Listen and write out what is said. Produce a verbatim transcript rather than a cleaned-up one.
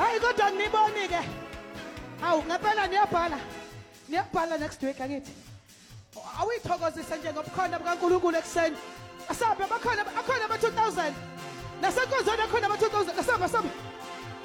Hayi kodwa niboni ke. Hawu ngempela niyabhala. Niyabhala next week akithi. Awuyithokozisa nje ngobukhona bukaNkulunkulu ekseni. Asabe bakhona akhona ama two thousand. Nasenkonzweni akhona ama two thousand. Asaba asaba.